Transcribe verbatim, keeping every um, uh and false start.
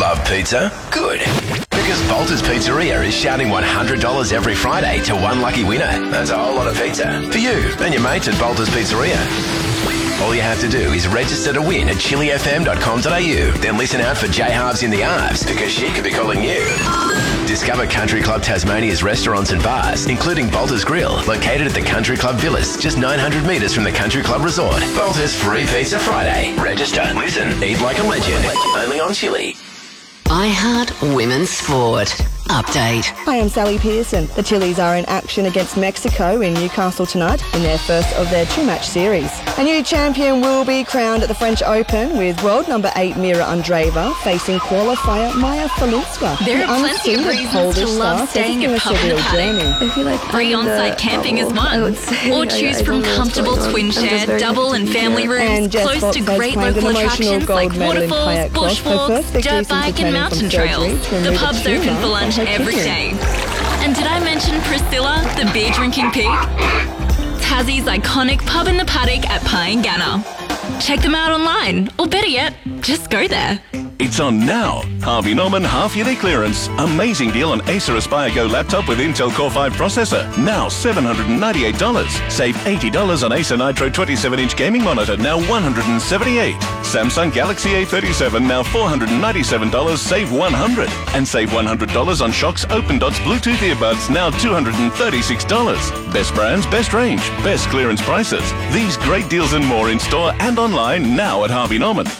Love pizza? Good. Because Bolter's Pizzeria is shouting one hundred dollars every Friday to one lucky winner. That's a whole lot of pizza. For you and your mates at Bolter's Pizzeria. All you have to do is register to win at chili f m dot com dot a u. Then listen out for J Halves in the Arves because she could be calling you. Discover Country Club Tasmania's restaurants and bars, including Bolter's Grill, located at the Country Club Villas, just nine hundred metres from the Country Club Resort. Bolter's Free Pizza Friday. Register, listen, eat like a legend. Only on Chili. I Heart Women's Sport. Update. Hi, I'm Sally Pearson. The Chili's are in action against Mexico in Newcastle tonight in their first of their two-match series. A new champion will be crowned at the French Open with world number eight Mira Andreeva facing qualifier Maya Falinska. There are plenty of reasons to love staying at Pub in the Paddock. I feel like Free on-site camping is one. Or choose from comfortable twin share, double and family rooms close to great local attractions like waterfalls, bush walks, dirt bike and mountain trails. The pub's open for lunch every day. And did I mention Priscilla, the beer drinking pig? Tassie's iconic Pub in the Paddock at Pyengana. Check them out online, or better yet, just go there. It's on now. Harvey Norman half-yearly clearance. Amazing deal on Acer Aspire Go laptop with Intel Core five processor. Now seven hundred ninety-eight dollars. Save eighty dollars on Acer Nitro twenty-seven inch gaming monitor, now one hundred seventy-eight dollars. Samsung Galaxy A thirty-seven, now four hundred ninety-seven dollars. Save one hundred dollars. And save one hundred dollars on Shox Open Dots Bluetooth earbuds, now two hundred thirty-six dollars. Best brands, best range, best clearance prices. These great deals and more in store and online now at Harvey Norman.